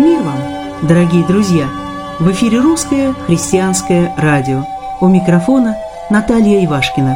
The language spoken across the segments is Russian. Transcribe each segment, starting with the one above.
Мир вам, дорогие друзья! В эфире Русское христианское радио. У микрофона Наталья Ивашкина.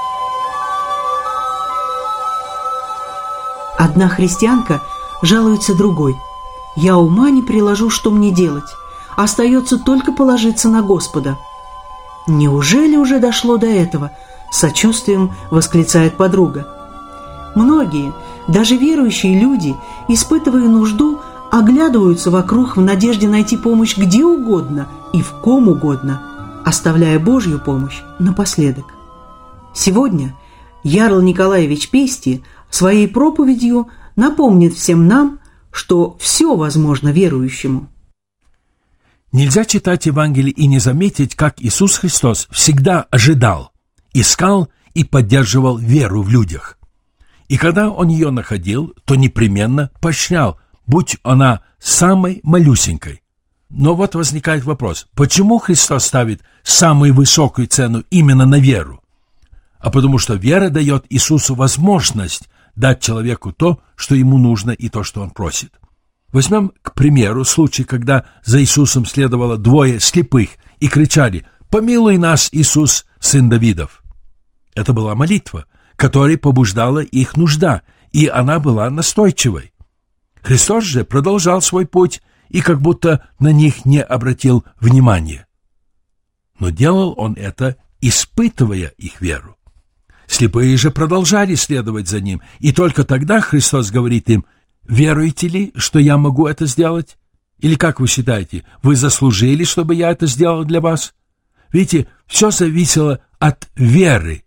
Одна христианка жалуется другой. «Я ума не приложу, что мне делать. Остается только положиться на Господа». «Неужели уже дошло до этого?» – с сочувствием восклицает подруга. Многие, даже верующие люди, испытывая нужду, оглядываются вокруг в надежде найти помощь где угодно и в ком угодно, оставляя Божью помощь напоследок. Сегодня Ярл Николаевич Пести своей проповедью напомнит всем нам, что все возможно верующему. Нельзя читать Евангелие и не заметить, как Иисус Христос всегда ожидал, искал и поддерживал веру в людях. И когда Он ее находил, то непременно поощрял, будь она самой малюсенькой. Но вот возникает вопрос, почему Христос ставит самую высокую цену именно на веру? А потому что вера дает Иисусу возможность дать человеку то, что ему нужно и то, что он просит. Возьмем, к примеру, случай, когда за Иисусом следовало двое слепых и кричали: «Помилуй нас, Иисус, сын Давидов». Это была молитва, которой побуждала их нужда, и она была настойчивой. Христос же продолжал свой путь и как будто на них не обратил внимания. Но делал Он это, испытывая их веру. Слепые же продолжали следовать за Ним, и только тогда Христос говорит им: «Веруете ли, что я могу это сделать? Или, как вы считаете, вы заслужили, чтобы я это сделал для вас?» Видите, все зависело от веры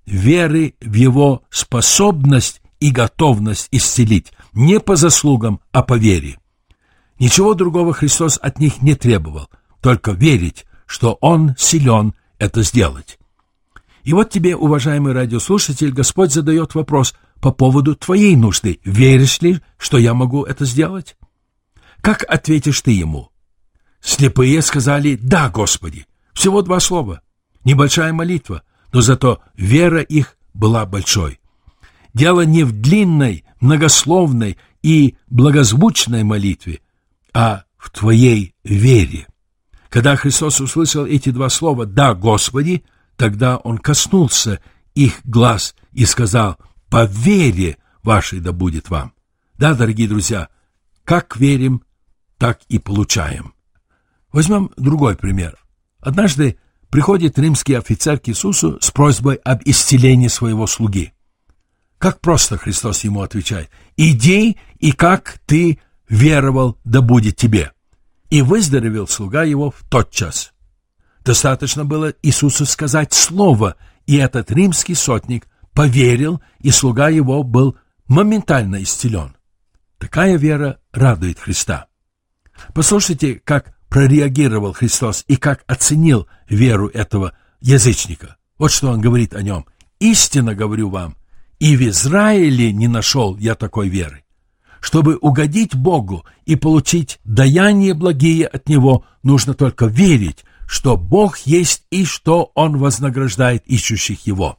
в Его способность и готовность исцелить, не по заслугам, а по вере. Ничего другого Христос от них не требовал, только верить, что Он силен это сделать. И вот тебе, уважаемый радиослушатель, Господь задает вопрос по поводу твоей нужды. Веришь ли, что я могу это сделать? Как ответишь ты Ему? Слепые сказали: «Да, Господи». Всего 2 слова. Небольшая молитва, но зато вера их была большой. Дело не в длинной, многословной и благозвучной молитве, а в твоей вере. Когда Христос услышал эти 2 слова «Да, Господи», тогда Он коснулся их глаз и сказал: «По вере вашей да будет вам». Да, дорогие друзья, как верим, так и получаем. Возьмем другой пример. Однажды приходит римский офицер к Иисусу с просьбой об исцелении своего слуги. Как просто Христос ему отвечает: «Иди, и как ты веровал, да будет тебе». И выздоровел слуга его в тот час. Достаточно было Иисусу сказать слово, и этот римский сотник поверил, и слуга его был моментально исцелен. Такая вера радует Христа. Послушайте, как прореагировал Христос и как оценил веру этого язычника. Вот что Он говорит о нем: «Истинно говорю вам, и в Израиле не нашел я такой веры. Чтобы угодить Богу и получить даяние благие от Него, нужно только верить, что Бог есть и что Он вознаграждает ищущих Его».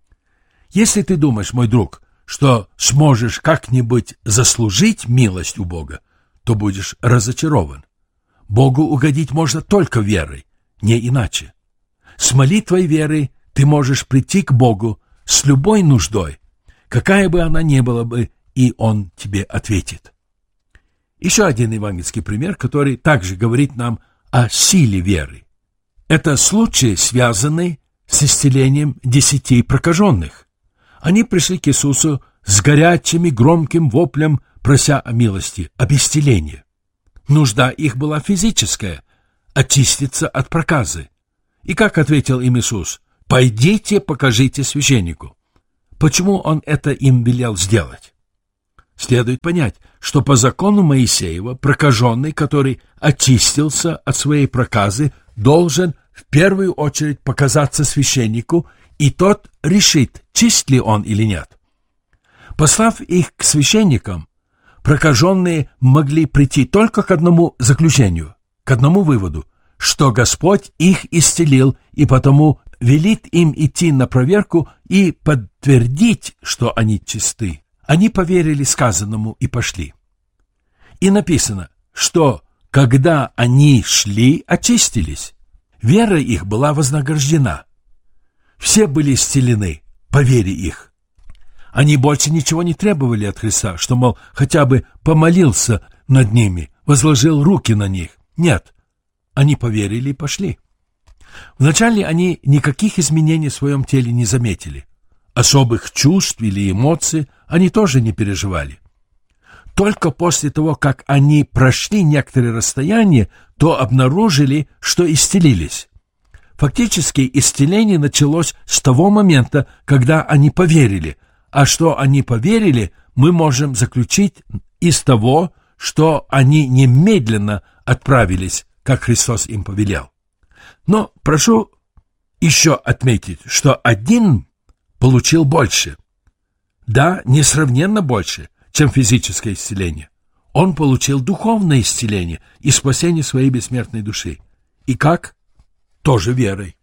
Если ты думаешь, мой друг, что сможешь как-нибудь заслужить милость у Бога, то будешь разочарован. Богу угодить можно только верой, не иначе. С молитвой веры ты можешь прийти к Богу с любой нуждой, какая бы она ни была бы, и Он тебе ответит. Еще один евангельский пример, который также говорит нам о силе веры. Это случай, связанный с исцелением 10 прокаженных. Они пришли к Иисусу с горячим и громким воплем, прося о милости, об исцелении. Нужда их была физическая – очиститься от проказы. И как ответил им Иисус? «Пойдите, покажите священнику». Почему Он это им велел сделать? Следует понять, что по закону Моисеева прокаженный, который очистился от своей проказы, должен в первую очередь показаться священнику, и тот решит, чист ли он или нет. Послав их к священникам, прокаженные могли прийти только к одному заключению, к одному выводу, что Господь их исцелил, и потому велит им идти на проверку и подтвердить, что они чисты. Они поверили сказанному и пошли. И написано, что, когда они шли, очистились. Вера их была вознаграждена. Все были исцелены по вере их. Они больше ничего не требовали от Христа, что, мол, хотя бы помолился над ними, возложил руки на них. Нет, они поверили и пошли. Вначале они никаких изменений в своем теле не заметили. Особых чувств или эмоций они тоже не переживали. Только после того, как они прошли некоторое расстояние, то обнаружили, что исцелились. Фактически исцеление началось с того момента, когда они поверили. А что они поверили, мы можем заключить из того, что они немедленно отправились, как Христос им повелел. Но прошу еще отметить, что один получил больше. Да, несравненно больше, чем физическое исцеление. Он получил духовное исцеление и спасение своей бессмертной души. И как? Тоже верой.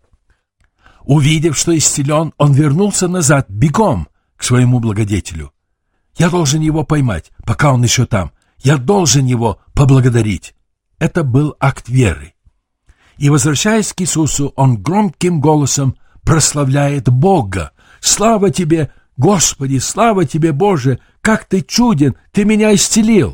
Увидев, что исцелен, он вернулся назад бегом к своему благодетелю. Я должен его поймать, пока он еще там. Я должен его поблагодарить. Это был акт веры. И, возвращаясь к Иисусу, он громким голосом прославляет Бога. «Слава тебе, Господи, слава тебе, Боже! Как ты чуден! Ты меня исцелил!»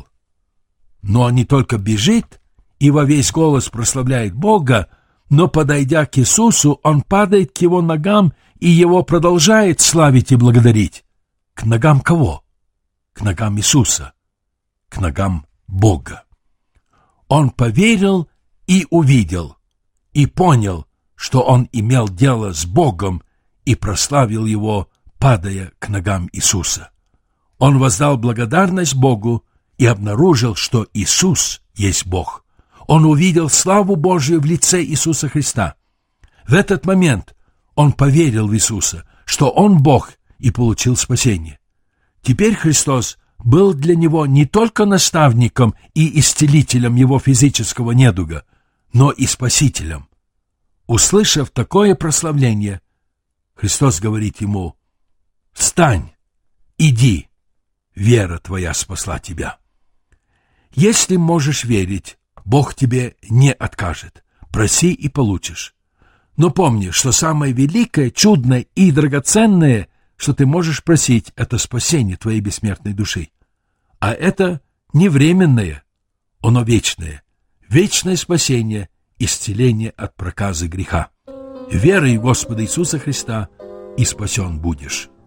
Но он не только бежит и во весь голос прославляет Бога, но, подойдя к Иисусу, он падает к его ногам и его продолжает славить и благодарить. К ногам кого? К ногам Иисуса, к ногам Бога. Он поверил и увидел, и понял, что он имел дело с Богом, и прославил его, падая к ногам Иисуса. Он воздал благодарность Богу и обнаружил, что Иисус есть Бог. Он увидел славу Божию в лице Иисуса Христа. В этот момент он поверил в Иисуса, что Он Бог, и получил спасение. Теперь Христос был для него не только наставником и исцелителем его физического недуга, но и спасителем. Услышав такое прославление, Христос говорит ему: «Встань, иди, вера твоя спасла тебя». Если можешь верить, Бог тебе не откажет. Проси и получишь. Но помни, что самое великое, чудное и драгоценное, что ты можешь просить, это спасение твоей бессмертной души. А это не временное, оно вечное. Вечное спасение, исцеление от проказы греха. Веруй в Господа Иисуса Христа, и спасен будешь.